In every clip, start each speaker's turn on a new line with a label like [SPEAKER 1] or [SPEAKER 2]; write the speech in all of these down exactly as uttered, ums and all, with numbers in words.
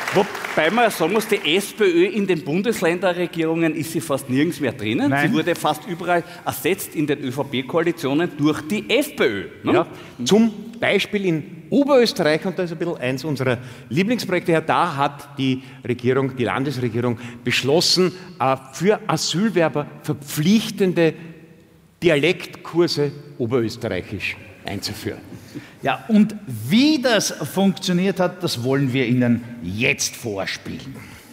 [SPEAKER 1] Wobei man sagen muss, die SPÖ in den Bundesländerregierungen ist sie fast nirgends mehr drinnen.
[SPEAKER 2] Nein.
[SPEAKER 1] Sie wurde fast überall ersetzt in den ÖVP-Koalitionen durch die FPÖ. Ne?
[SPEAKER 3] Ja, zum Beispiel in Oberösterreich, und das ist ein bisschen eins unserer Lieblingsprojekte, ja, da hat die Regierung, die Landesregierung beschlossen, äh, für Asylwerber verpflichtende Dialektkurse Oberösterreichisch einzuführen.
[SPEAKER 2] Ja, und wie das funktioniert hat, das wollen wir Ihnen jetzt vorspielen.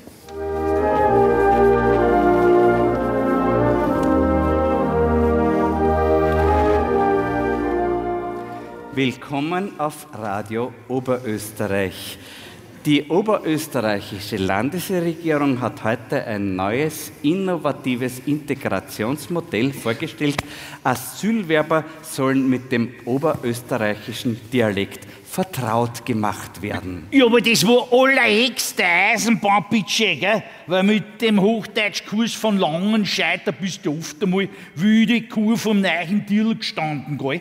[SPEAKER 1] Willkommen auf Radio Oberösterreich. Die oberösterreichische Landesregierung hat heute ein neues, innovatives Integrationsmodell vorgestellt. Asylwerber sollen mit dem oberösterreichischen Dialekt vertraut gemacht werden.
[SPEAKER 2] Ja, aber das war allerhöchste Eisenbahnbudget, gell? Weil mit dem Hochdeutschkurs von Langenscheidt, da bist du oft einmal wie die Kuh vom neuen Dirl gestanden, gell?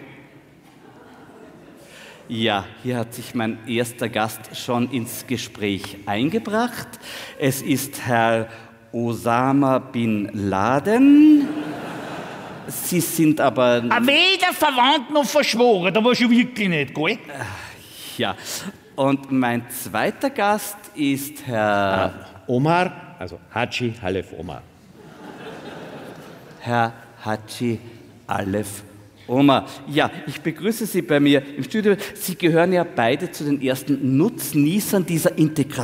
[SPEAKER 1] Ja, hier hat sich mein erster Gast schon ins Gespräch eingebracht. Es ist Herr Osama bin Laden. Sie sind aber...
[SPEAKER 2] Ah, weder verwandt noch verschworen, da war schon wirklich nicht, gell?
[SPEAKER 1] Ja, und mein zweiter Gast ist Herr...
[SPEAKER 3] Omar, also Haji Halef Omar.
[SPEAKER 1] Herr Haji Alef Omar. Ja, ich begrüße Sie bei mir im Studio. Sie gehören ja beide zu den ersten Nutznießern dieser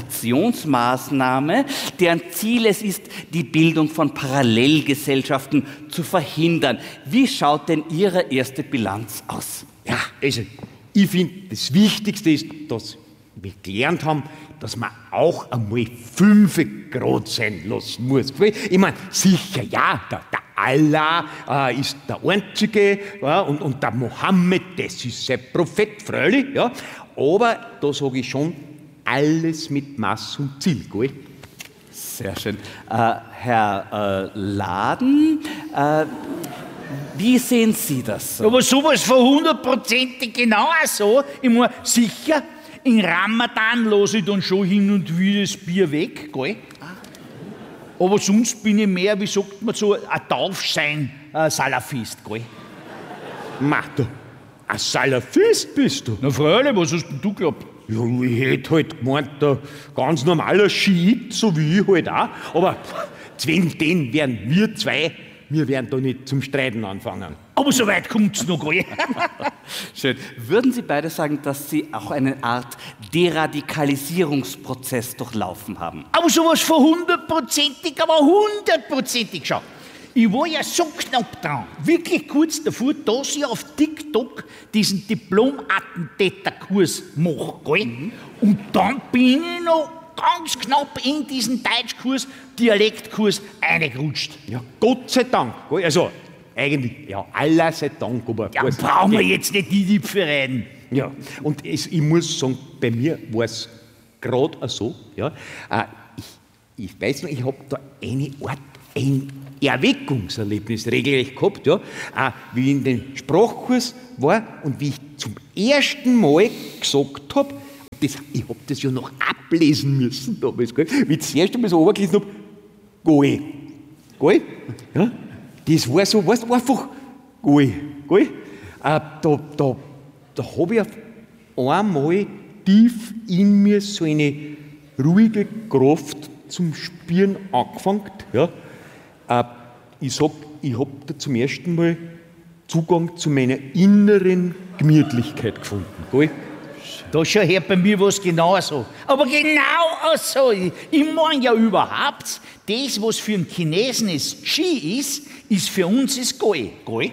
[SPEAKER 1] Integrationsmaßnahme, deren Ziel es ist, die Bildung von Parallelgesellschaften zu verhindern. Wie schaut denn Ihre erste Bilanz aus?
[SPEAKER 3] Ja, also ich finde, das Wichtigste ist, dass wir gelernt haben, dass man auch einmal fünf Grad sein lassen muss. Ich meine, sicher, ja, der, der Allah äh, ist der Einzige, ja, und, und der Mohammed, das ist sein Prophet, freilich, ja, aber da sage ich schon, alles mit Maß und Ziel, gell?
[SPEAKER 1] Sehr schön. Äh, Herr äh, Laden, äh, wie sehen Sie das so?
[SPEAKER 2] Aber sowas von hundertprozentig genau so. Ich meine, sicher, in Ramadan lasse ich dann schon hin und wieder das Bier weg, gell? Aber sonst bin ich mehr, wie sagt man so, ein Taufschein-Salafist, gell?
[SPEAKER 3] Martha, ein Salafist bist du?
[SPEAKER 2] Na freilich, was hast denn du geglaubt?
[SPEAKER 3] Ja, ich hätte halt gemeint, ein ganz normaler Schiit, so wie ich halt auch. Aber zwischen denen wären wir zwei, wir werden da nicht zum Streiten anfangen.
[SPEAKER 2] Aber so weit kommt's noch, gell?
[SPEAKER 1] Schön. Würden Sie beide sagen, dass Sie auch eine Art Deradikalisierungsprozess durchlaufen haben?
[SPEAKER 2] Aber sowas von hundertprozentig, aber hundertprozentig, schau. Ich war ja so knapp dran, wirklich kurz davor, dass ich auf TikTok diesen Diplom-Attentäterkurs mache, gell? Mhm. Und dann bin ich noch ganz knapp in diesen Deutschkurs, Dialektkurs eingerutscht.
[SPEAKER 3] Ja, Gott sei Dank, gell? Also, eigentlich, ja, Allah sei Dank, aber...
[SPEAKER 2] Ja, brauchen wir jetzt nicht die Dipfe reden.
[SPEAKER 3] Ja, und es, ich muss sagen, bei mir war es gerade so, ja, äh, ich, ich weiß noch, ich habe da eine Art, ein Erweckungserlebnis regelrecht gehabt, ja, äh, wie ich in den Sprachkurs war und wie ich zum ersten Mal gesagt habe, das, ich habe das ja noch ablesen müssen damals, gell, wie ich das erste Mal so runtergelesen habe, Goe, Goe, ja, das war so, weißt du, einfach Goe, Goe, äh, da, da, da habe ich auf einmal tief in mir so eine ruhige Kraft zum Spüren angefangen, ja. Äh, ich sag, ich habe da zum ersten Mal Zugang zu meiner inneren Gemütlichkeit gefunden. Gell?
[SPEAKER 2] Da schon hört bei mir was genauso. Aber genau so. Ich, ich meine ja überhaupt, das, was für einen Chinesen das Qi ist, ist für uns das Goi. Goi?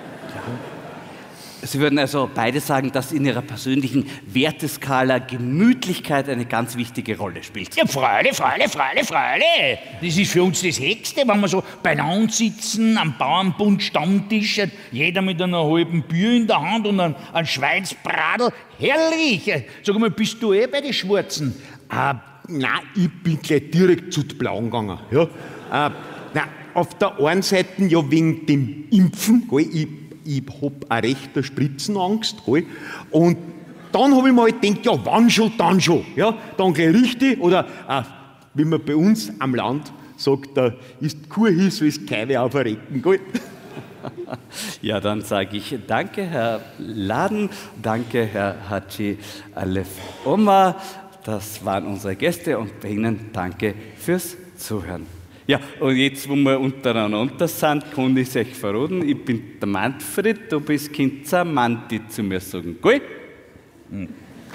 [SPEAKER 1] Sie würden also beide sagen, dass in Ihrer persönlichen Werteskala Gemütlichkeit eine ganz wichtige Rolle spielt.
[SPEAKER 2] Ja, Freude, Freude, Freude, Freude. Das ist für uns das Höchste, wenn wir so beieinander sitzen, am Bauernbund Stammtisch, jeder mit einer halben Bier in der Hand und einem, einem Schweinsbradl. Herrlich! Sag mal, bist du eh bei den Schwarzen?
[SPEAKER 3] Äh, nein, ich bin gleich direkt zu den Blauen gegangen. Ja. Äh, nein, auf der einen Seite ja wegen dem Impfen, gell, ich Ich habe eine rechte Spritzenangst, gell? Und dann habe ich mir halt gedacht, ja, wann schon, dann schon. Ja, dann gleich richtig. Oder äh, wie man bei uns am Land sagt, da ist Kurhis, so ist Keiwe auf ein Recken. Gut.
[SPEAKER 1] Ja, dann sage ich danke, Herr Laden, danke, Herr Haji Alef Omar. Das waren unsere Gäste und bei Ihnen danke fürs Zuhören. Ja, und jetzt, wo wir untereinander sind, kann ich es euch verraten. Ich bin der Manfred, du bist Kind Manti zu mir sagen. Gut? Hm.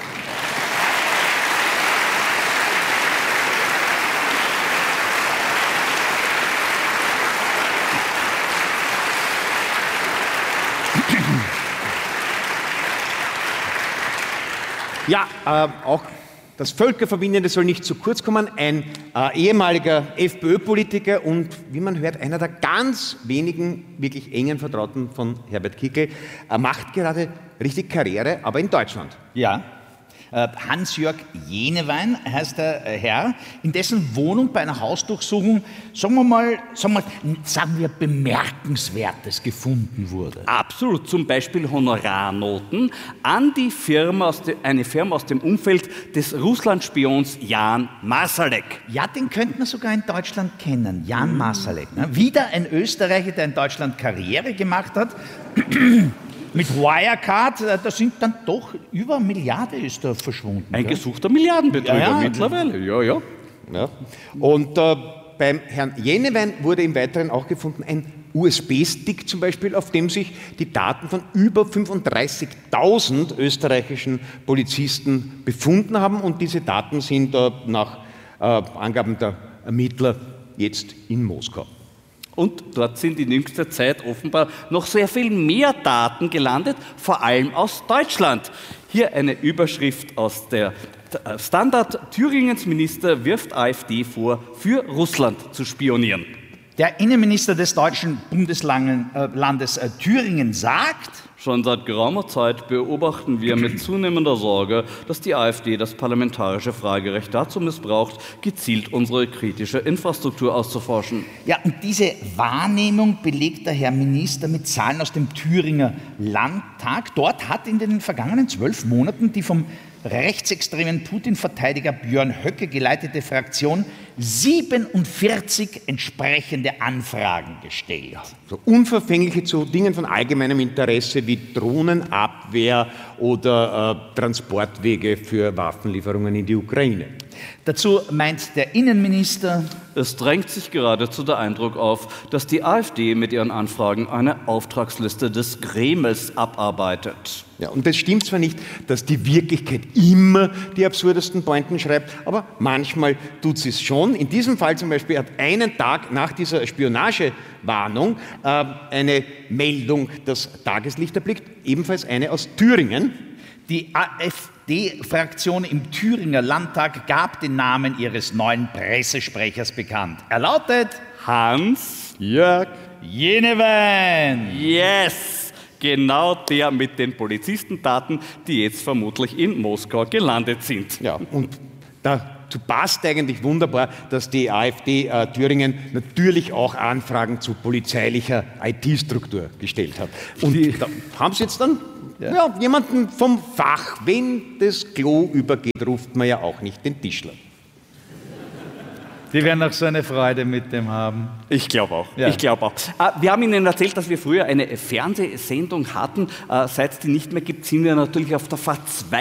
[SPEAKER 3] Ja, äh, auch das Völkerverbindende soll nicht zu kurz kommen. Ein äh, ehemaliger FPÖ-Politiker und, wie man hört, einer der ganz wenigen wirklich engen Vertrauten von Herbert Kickl, äh, macht gerade richtig Karriere, aber in Deutschland.
[SPEAKER 2] Ja. Hans-Jörg Jenewein heißt der Herr, in dessen Wohnung bei einer Hausdurchsuchung, sagen wir mal, sagen wir, sagen wir Bemerkenswertes gefunden wurde.
[SPEAKER 1] Absolut, zum Beispiel Honorarnoten an die Firma aus de, eine Firma aus dem Umfeld des Russland-Spions Jan Marsalek.
[SPEAKER 2] Ja, den könnte man sogar in Deutschland kennen, Jan Marsalek. Ne? Wieder ein Österreicher, der in Deutschland Karriere gemacht hat. Mit Wirecard, da sind dann doch über eine Milliarde ist da verschwunden.
[SPEAKER 1] Ein gesuchter Milliardenbetrüger
[SPEAKER 2] ja, ja.
[SPEAKER 1] mittlerweile, ja, ja.
[SPEAKER 3] ja. Und äh, beim Herrn Jenewein wurde im Weiteren auch gefunden ein U S B-Stick zum Beispiel, auf dem sich die Daten von über fünfunddreißigtausend österreichischen Polizisten befunden haben. Und diese Daten sind äh, nach äh, Angaben der Ermittler jetzt in Moskau.
[SPEAKER 1] Und dort sind in jüngster Zeit offenbar noch sehr viel mehr Daten gelandet, vor allem aus Deutschland. Hier eine Überschrift aus der Standard. Thüringens Minister wirft AfD vor, für Russland zu spionieren.
[SPEAKER 2] Der Innenminister des deutschen Bundeslandes äh, Thüringen sagt:
[SPEAKER 1] Schon seit geraumer Zeit beobachten wir mit zunehmender Sorge, dass die AfD das parlamentarische Fragerecht dazu missbraucht, gezielt unsere kritische Infrastruktur auszuforschen.
[SPEAKER 2] Ja, und diese Wahrnehmung belegt der Herr Minister mit Zahlen aus dem Thüringer Landtag. Dort hat in den vergangenen zwölf Monaten die vom rechtsextremen Putin-Verteidiger Björn Höcke geleitete Fraktion siebenundvierzig entsprechende Anfragen gestellt.
[SPEAKER 3] So unverfängliche zu Dingen von allgemeinem Interesse wie Drohnenabwehr oder äh, Transportwege für Waffenlieferungen in die Ukraine.
[SPEAKER 2] Dazu meint der Innenminister:
[SPEAKER 1] Es drängt sich geradezu der Eindruck auf, dass die AfD mit ihren Anfragen eine Auftragsliste des Kremls abarbeitet.
[SPEAKER 3] Ja, und es stimmt zwar nicht, dass die Wirklichkeit immer die absurdesten Pointen schreibt, aber manchmal tut sie es schon. In diesem Fall zum Beispiel hat einen Tag nach dieser Spionagewarnung äh, eine Meldung das Tageslicht erblickt, ebenfalls eine aus Thüringen.
[SPEAKER 2] Die AfD-Fraktion im Thüringer Landtag gab den Namen ihres neuen Pressesprechers bekannt. Er lautet
[SPEAKER 3] Hans-Jörg
[SPEAKER 2] Jenewein.
[SPEAKER 1] Yes! Genau der mit den Polizistendaten, die jetzt vermutlich in Moskau gelandet sind.
[SPEAKER 3] Ja, und dazu passt eigentlich wunderbar, dass die AfD äh, Thüringen natürlich auch Anfragen zu polizeilicher I T-Struktur gestellt hat. Und die, da haben sie jetzt dann ja. Ja, jemanden vom Fach. Wenn das Klo übergeht, ruft man ja auch nicht den Tischler.
[SPEAKER 2] Die werden auch so eine Freude mit dem haben.
[SPEAKER 1] Ich glaube auch.
[SPEAKER 2] Ja.
[SPEAKER 1] Ich glaube auch. Wir haben Ihnen erzählt, dass wir früher eine Fernsehsendung hatten. Seit es die nicht mehr gibt, sind wir natürlich auf der Verzweiflung